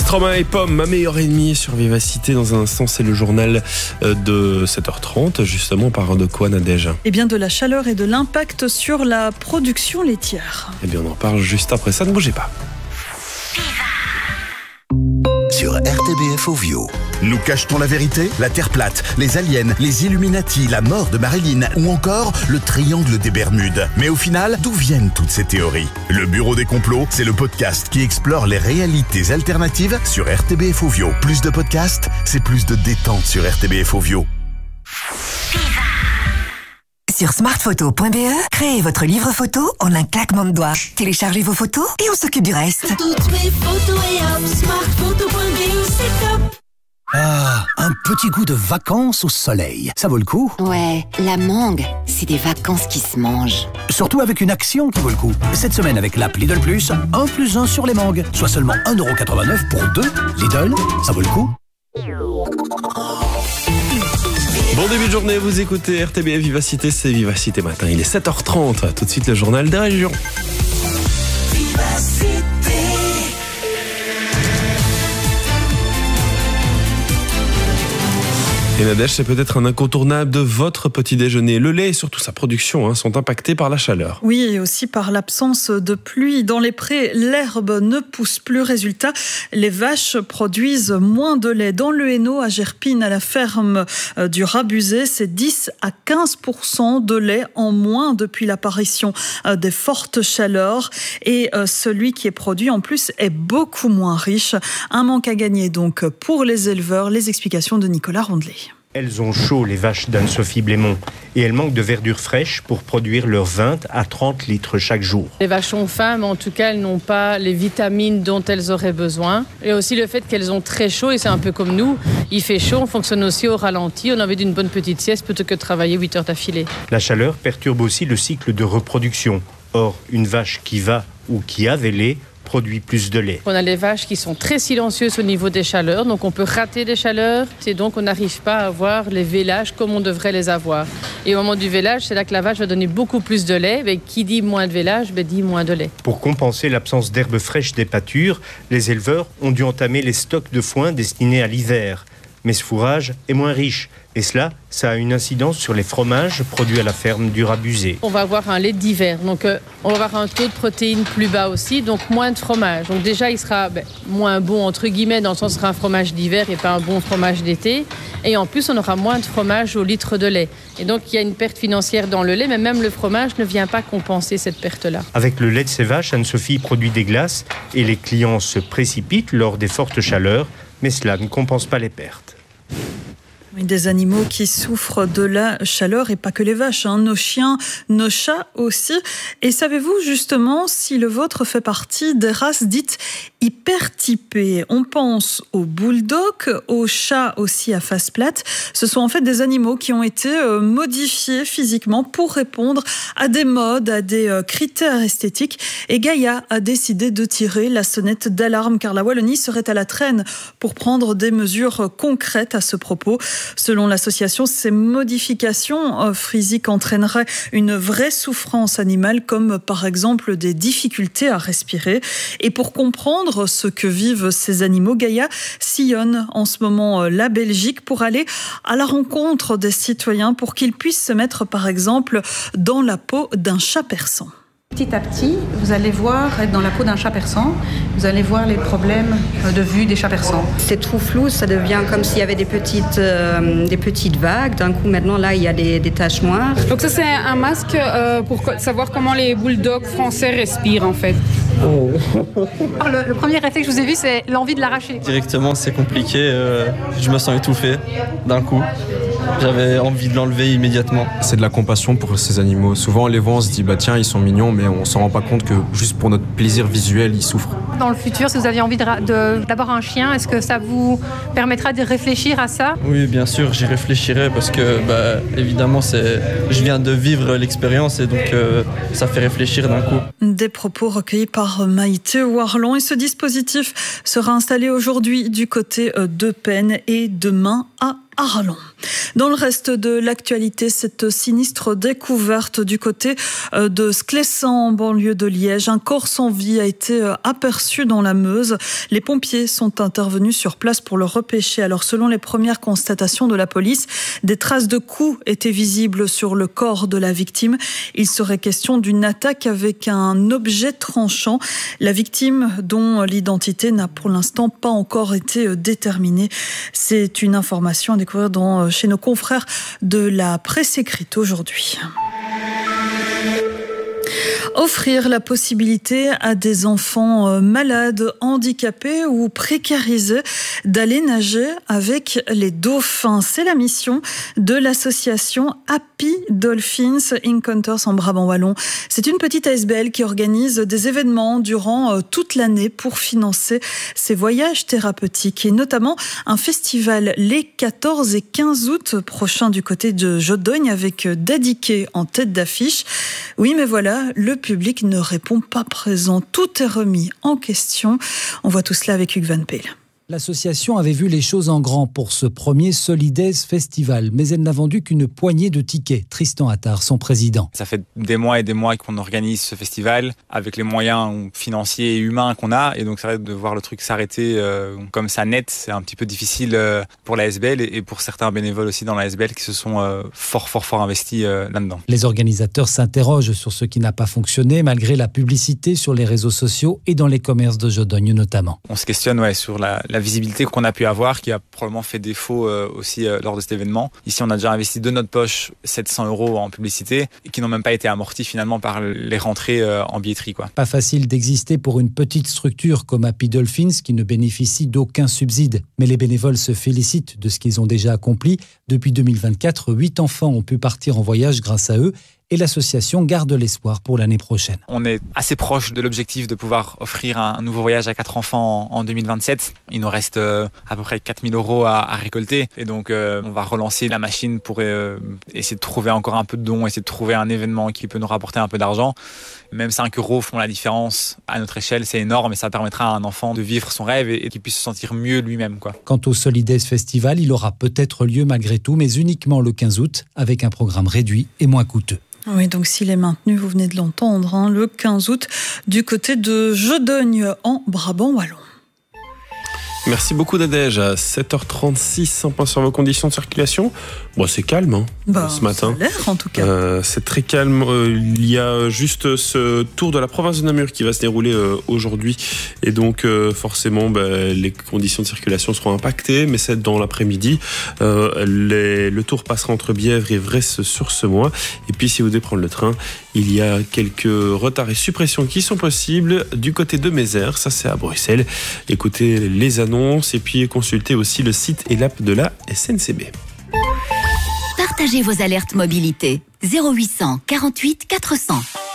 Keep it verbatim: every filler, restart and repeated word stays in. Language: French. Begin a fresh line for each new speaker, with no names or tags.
Stromae et Pomme, ma meilleure ennemie sur Vivacité. Dans un instant, c'est le journal de sept heures trente. Justement, on parle de quoi, Nadège ?
Eh bien, de la chaleur et de l'impact sur la production laitière.
Eh bien, on en parle juste après ça. Ne bougez pas.
Sur R T B F Ovio. Nous cache-t-on la vérité ? La Terre plate, les aliens, les Illuminati, la mort de Marilyn ou encore le triangle des Bermudes. Mais au final, d'où viennent toutes ces théories ? Le Bureau des complots, c'est le podcast qui explore les réalités alternatives sur R T B F Ovio. Plus de podcasts, c'est plus de détente sur R T B F Ovio.
Sur smartphoto point b e, créez votre livre photo en un claquement de doigts. Téléchargez vos photos et on s'occupe du reste.
Toutes mes photos et hop, smartphoto point b e, c'est top.
Ah, un petit goût de vacances au soleil. Ça vaut le coup ?
Ouais, la mangue, c'est des vacances qui se mangent.
Surtout avec une action qui vaut le coup. Cette semaine avec l'app Lidl Plus, un plus un sur les mangues. Soit seulement un euro quatre-vingt-neuf pour deux. Lidl, ça vaut le coup.
Bon début de journée, vous écoutez R T B F Vivacité, c'est Vivacité Matin. Il est sept heures trente. Tout de suite, le journal des régions.
Vivacité.
Et Nadège, c'est peut-être un incontournable de votre petit déjeuner. Le lait et surtout sa production hein, sont impactés par la chaleur.
Oui, et aussi par l'absence de pluie. Dans les prés, l'herbe ne pousse plus. Résultat, les vaches produisent moins de lait. Dans le Hainaut, à Gerpine, à la ferme du Rabusé, c'est dix à quinze pour cent de lait en moins depuis l'apparition des fortes chaleurs. Et celui qui est produit, en plus, est beaucoup moins riche. Un manque à gagner donc pour les éleveurs. Les explications de Nicolas Rondelet.
Elles ont chaud, les vaches d'Anne-Sophie Blémont, et elles manquent de verdure fraîche pour produire leurs vingt à trente litres chaque jour.
Les vaches ont faim, mais en tout cas, elles n'ont pas les vitamines dont elles auraient besoin. Et aussi le fait qu'elles ont très chaud, et c'est un peu comme nous, il fait chaud, on fonctionne aussi au ralenti, on a envie d'une bonne petite sieste plutôt que de travailler huit heures d'affilée.
La chaleur perturbe aussi le cycle de reproduction. Or, une vache qui va ou qui a des laits produit plus de lait.
On a les vaches qui sont très silencieuses au niveau des chaleurs, donc on peut rater des chaleurs et donc on n'arrive pas à avoir les vélages comme on devrait les avoir. Et au moment du vélage, c'est là que la vache va donner beaucoup plus de lait, mais qui dit moins de vélage, ben dit moins de lait.
Pour compenser l'absence d'herbe fraîche des pâtures, les éleveurs ont dû entamer les stocks de foin destinés à l'hiver. Mais ce fourrage est moins riche. Et cela, ça a une incidence sur les fromages produits à la ferme du Rabusé.
On va avoir un lait d'hiver, donc euh, on va avoir un taux de protéines plus bas aussi, donc moins de fromage. Donc déjà, il sera ben, moins bon, entre guillemets, dans le sens où ce sera un fromage d'hiver et pas un bon fromage d'été. Et en plus, on aura moins de fromage au litre de lait. Et donc, il y a une perte financière dans le lait, mais même le fromage ne vient pas compenser cette perte-là.
Avec le lait de ces vaches, Anne-Sophie produit des glaces et les clients se précipitent lors des fortes chaleurs, mais cela ne compense pas les pertes.
Des animaux qui souffrent de la chaleur et pas que les vaches, hein, nos chiens, nos chats aussi. Et savez-vous justement si le vôtre fait partie des races dites hypertypées ? On pense aux bulldogs, aux chats aussi à face plate. Ce sont en fait des animaux qui ont été modifiés physiquement pour répondre à des modes, à des critères esthétiques. Et Gaïa a décidé de tirer la sonnette d'alarme car la Wallonie serait à la traîne pour prendre des mesures concrètes à ce propos. Selon l'association, ces modifications physiques entraîneraient une vraie souffrance animale, comme par exemple des difficultés à respirer. Et pour comprendre ce que vivent ces animaux, Gaïa sillonne en ce moment la Belgique pour aller à la rencontre des citoyens pour qu'ils puissent se mettre par exemple dans la peau d'un chat persan.
Petit à petit, vous allez voir, être dans la peau d'un chat persan, vous allez voir les problèmes de vue des chats persans.
C'est trop flou, ça devient comme s'il y avait des petites, euh, des petites vagues. D'un coup, maintenant, là, il y a des, des taches noires.
Donc ça, c'est un masque euh, pour savoir comment les bulldogs français respirent, en fait.
Oh.
Le, le premier réflexe que je vous ai vu, c'est l'envie de l'arracher.
Directement, c'est compliqué. Euh, je me sens étouffé d'un coup. J'avais envie de l'enlever immédiatement.
C'est de la compassion pour ces animaux. Souvent, on les voit, on se dit, bah tiens, ils sont mignons, mais on s'en rend pas compte que juste pour notre plaisir visuel, ils souffrent.
Dans le futur, si vous aviez envie de, de, d'avoir un chien, est-ce que ça vous permettra de réfléchir à ça ?
Oui, bien sûr, j'y réfléchirai parce que, bah, évidemment, c'est, je viens de vivre l'expérience et donc euh, ça fait réfléchir d'un coup.
Des propos recueillis par Maïté Warlon et ce dispositif sera installé aujourd'hui du côté de Penne et demain à Arlon. Dans le reste de l'actualité, cette sinistre découverte du côté de Sclessan, en banlieue de Liège. Un corps sans vie a été aperçu dans la Meuse. Les pompiers sont intervenus sur place pour le repêcher. Alors, selon les premières constatations de la police, des traces de coups étaient visibles sur le corps de la victime. Il serait question d'une attaque avec un objet tranchant. La victime, dont l'identité n'a pour l'instant pas encore été déterminée. C'est une information à découvrir dans, chez nos confrères de la presse écrite aujourd'hui. Offrir la possibilité à des enfants malades, handicapés ou précarisés d'aller nager avec les dauphins. C'est la mission de l'association Happy Dolphins Encounters en Brabant Wallon. C'est une petite A S B L qui organise des événements durant toute l'année pour financer ces voyages thérapeutiques et notamment un festival les quatorze et quinze août prochains du côté de Jodogne avec Dadiké en tête d'affiche. Oui, mais voilà, le public ne répond pas présent. Tout est remis en question. On voit tout cela avec Hugues Van Peel.
L'association avait vu les choses en grand pour ce premier Solidays Festival, mais elle n'a vendu qu'une poignée de tickets. Tristan Attard, son président.
Ça fait des mois et des mois qu'on organise ce festival avec les moyens financiers et humains qu'on a, et donc c'est vrai de voir le truc s'arrêter euh, comme ça net, c'est un petit peu difficile euh, pour la A S B L et pour certains bénévoles aussi dans la A S B L qui se sont euh, fort fort fort investis euh, là-dedans.
Les organisateurs s'interrogent sur ce qui n'a pas fonctionné malgré la publicité sur les réseaux sociaux et dans les commerces de Jodogne notamment.
On se questionne ouais, sur la, la la visibilité qu'on a pu avoir, qui a probablement fait défaut euh, aussi euh, lors de cet événement. Ici, on a déjà investi de notre poche sept cents euros en publicité et qui n'ont même pas été amortis finalement par les rentrées euh, en billetterie, quoi.
Pas facile d'exister pour une petite structure comme Happy Dolphins qui ne bénéficie d'aucun subside. Mais les bénévoles se félicitent de ce qu'ils ont déjà accompli. Depuis deux mille vingt-quatre, huit enfants ont pu partir en voyage grâce à eux. Et l'association garde l'espoir pour l'année prochaine.
On est assez proche de l'objectif de pouvoir offrir un nouveau voyage à quatre enfants en deux mille vingt-sept. Il nous reste euh, à peu près quatre mille euros à, à récolter. Et donc, euh, on va relancer la machine pour euh, essayer de trouver encore un peu de dons, essayer de trouver un événement qui peut nous rapporter un peu d'argent. Même cinq euros font la différence à notre échelle, c'est énorme et ça permettra à un enfant de vivre son rêve et, et qu'il puisse se sentir mieux lui-même, quoi.
Quant au Solidays Festival, il aura peut-être lieu malgré tout, mais uniquement le quinze août, avec un programme réduit et moins coûteux.
Oui, donc s'il est maintenu, vous venez de l'entendre, hein, le quinze août, du côté de Jodogne, en Brabant Wallon.
Merci beaucoup Nadège. À sept heures trente-six, un point sur vos conditions de circulation. Bon, c'est calme hein,
bah,
ce matin.
Ça a l'air en tout cas.
Euh, c'est très calme. Euh, il y a juste ce tour de la province de Namur qui va se dérouler euh, aujourd'hui. Et donc euh, forcément, bah, les conditions de circulation seront impactées. Mais c'est dans l'après-midi. Euh, les, le tour passera entre Bièvre et Vresse sur ce mois. Et puis si vous devez prendre le train, il y a quelques retards et suppressions qui sont possibles du côté de Mézères. Ça, c'est à Bruxelles. Écoutez les annonces et puis consultez aussi le site et l'app de la S N C B.
Partagez vos alertes mobilité. zéro huit cents quarante-huit quatre cents.